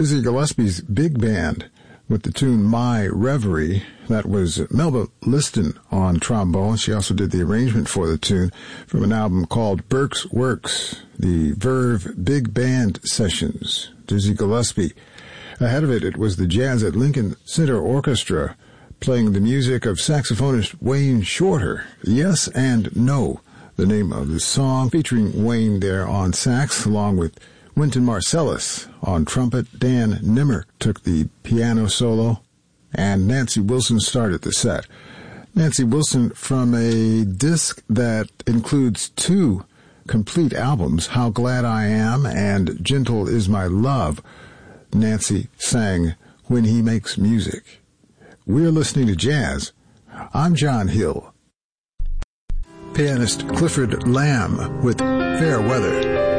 Dizzy Gillespie's big band with the tune My Reverie. That was Melba Liston on trombone. She also did the arrangement for the tune from an album called Burke's Works, the Verve Big Band Sessions. Dizzy Gillespie. Ahead of it was the Jazz at Lincoln Center Orchestra, playing the music of saxophonist Wayne Shorter. Yes and No, the name of the song, featuring Wayne there on sax, along with Wynton Marsalis on trumpet. Dan Nimmer took the piano solo, and Nancy Wilson started the set. Nancy Wilson from a disc that includes 2 complete albums, How Glad I Am and Gentle Is My Love. Nancy sang When He Makes Music. We're listening to jazz. I'm John Hill. Pianist Clifford Lamb with Fair Weather.